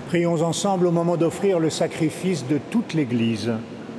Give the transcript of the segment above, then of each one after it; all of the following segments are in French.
Prions ensemble au moment d'offrir le sacrifice de toute l'Église.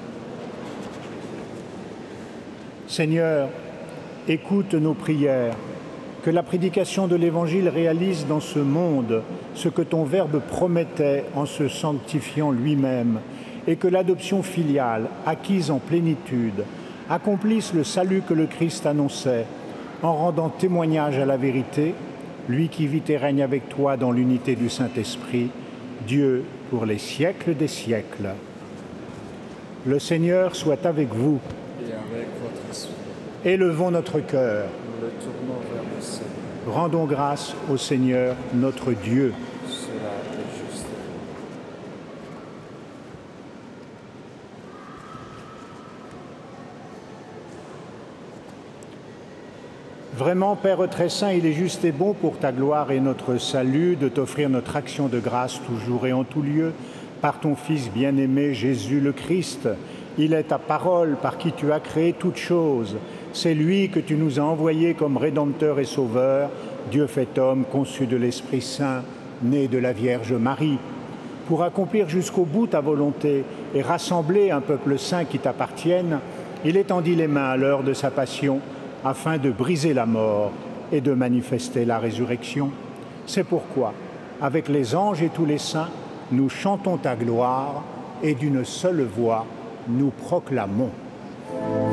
Seigneur, écoute nos prières, que la prédication de l'Évangile réalise dans ce monde ce que ton Verbe promettait en se sanctifiant lui-même, et que l'adoption filiale, acquise en plénitude, accomplisse le salut que le Christ annonçait, en rendant témoignage à la vérité, lui qui vit et règne avec toi dans l'unité du Saint-Esprit, Dieu pour les siècles des siècles. Le Seigneur soit avec vous. Et avec votre esprit. Élevons notre cœur. Nous le tournons vers le Seigneur. Rendons grâce au Seigneur notre Dieu. Cela est juste. Vraiment, Père très saint, il est juste et bon pour ta gloire et notre salut de t'offrir notre action de grâce toujours et en tout lieu par ton Fils bien-aimé Jésus le Christ. Il est ta parole par qui tu as créé toutes choses. C'est lui que tu nous as envoyé comme Rédempteur et Sauveur, Dieu fait homme, conçu de l'Esprit Saint, né de la Vierge Marie, pour accomplir jusqu'au bout ta volonté et rassembler un peuple saint qui t'appartienne. Il étendit les mains à l'heure de sa passion, afin de briser la mort et de manifester la résurrection. C'est pourquoi, avec les anges et tous les saints, nous chantons ta gloire et d'une seule voix, nous proclamons.